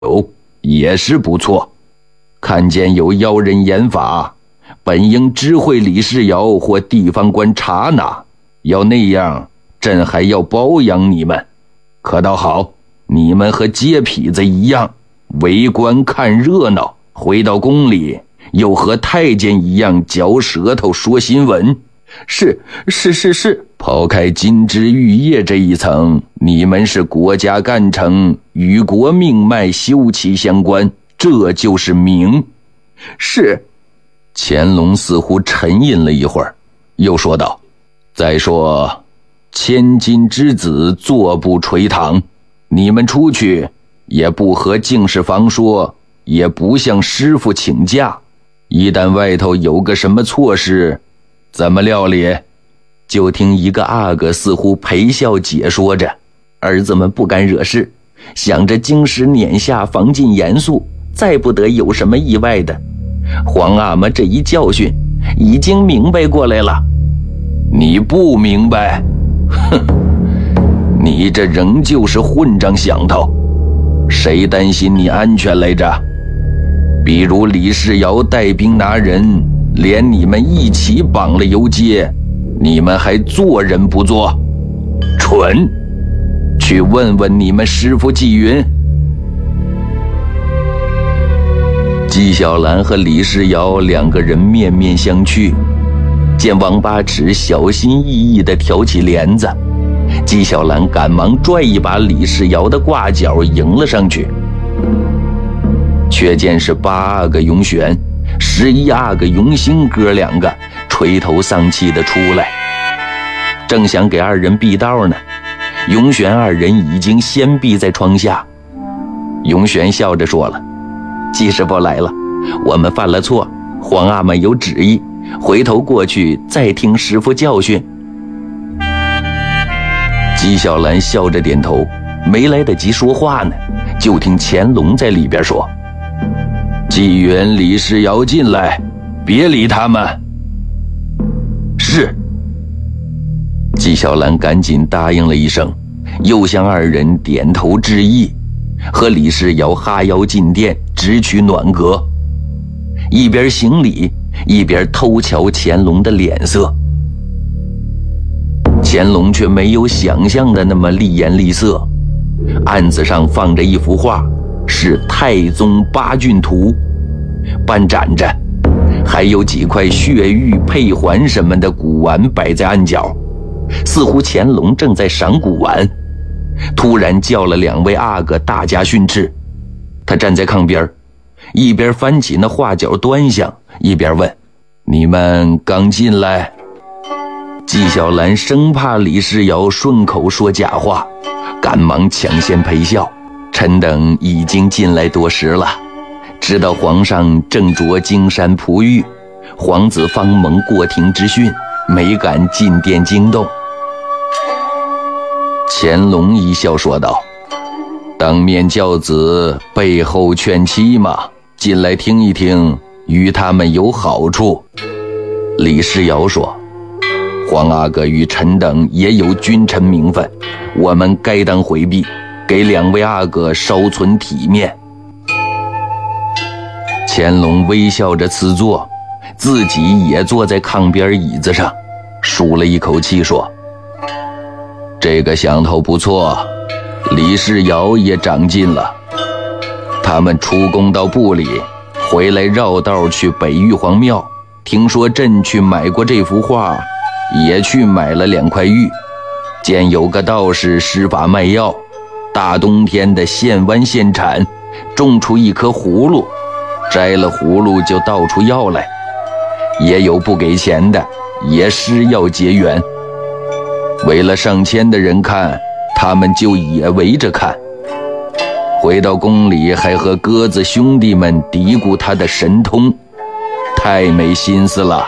有也是不错。看见有妖人言法，本应知会李世尧或地方官查拿，要那样朕还要包养你们。可倒好，你们和街痞子一样，围观看热闹，回到宫里又和太监一样嚼舌头说新闻。是，抛开金枝玉叶这一层，你们是国家干成，与国命脉休戚相关，这就是明。 是。 乾隆似乎沉吟了一会儿，又说道：再说千金之子坐不垂堂，你们出去也不和敬事房说，也不向师傅请假，一旦外头有个什么错事，怎么料理？ 就听一个阿哥似乎陪笑解说着，儿子们不敢惹事，想着经师撵下，防尽严肃，再不得有什么意外的。皇阿玛这一教训，已经明白过来了。 你不明白？哼，你这仍旧是混账响头。谁担心你安全来着？比如李世尧带兵拿人，连你们一起绑了游街，你们还做人不做？蠢！去问问你们师傅纪云。 纪晓岚和李世尧两个人面面相觑，见王八尺小心翼翼地挑起帘子，纪晓岚赶忙拽一把李世尧的挂角迎了上去。却见是8阿哥永选、11阿哥永兴哥两个垂头丧气地出来，正想给二人避道呢，永选二人已经先避在窗下。永选笑着说了：纪师傅来了，我们犯了错，皇阿玛有旨意，回头过去再听师傅教训。纪晓岚笑着点头，没来得及说话呢，就听乾隆在里边说： 纪云、李世尧进来，别理他们。 是。纪晓岚赶紧答应了一声，又向二人点头致意，和李世尧哈腰进殿，直取暖阁，一边行礼，一边偷瞧乾隆的脸色。乾隆却没有想象的那么厉颜厉色，案子上放着一幅画，是《太宗八骏图》，半展着，还有几块血玉佩环什么的古玩摆在案角，似乎乾隆正在赏古玩。突然叫了2位阿哥大加训斥，他站在炕边，一边翻起那画角端详，一边问： 你们刚进来？ 纪晓岚生怕李世尧顺口说假话，赶忙抢先陪笑：臣等已经进来多时了，知道皇上正着荆山璞玉，皇子方蒙过庭之训，没敢进殿惊动。 乾隆一笑说道：当面教子，背后劝妻嘛，进来听一听，与他们有好处。 李世尧说：皇阿哥与臣等也有君臣名分，我们该当回避，给2位阿哥稍存体面。乾隆微笑着辞座，自己也坐在炕边椅子上，舒了一口气说： 这个想头不错，李世尧也长进了。他们出宫到部里，回来绕道去北玉皇庙，听说朕去买过这幅画，也去买了2块玉。见有个道士施法卖药，大冬天的现剜现产，种出一颗葫芦，摘了葫芦就倒出药来。也有不给钱的，也施药结缘。为了上千的人看，他们就也围着看。回到宫里还和鸽子兄弟们嘀咕他的神通，太没心思了。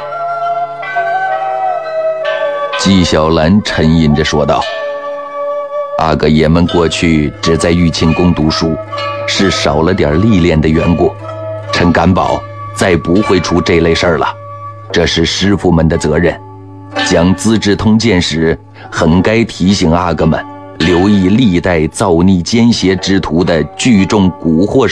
纪晓岚沉吟着说道：阿哥爷们过去只在玉清宫读书，是少了点历练的缘故，臣敢保再不会出这类事儿了。这是师傅们的责任，讲《资治通鉴》时很该提醒阿哥们， 留意历代造逆奸邪之徒的聚众蛊惑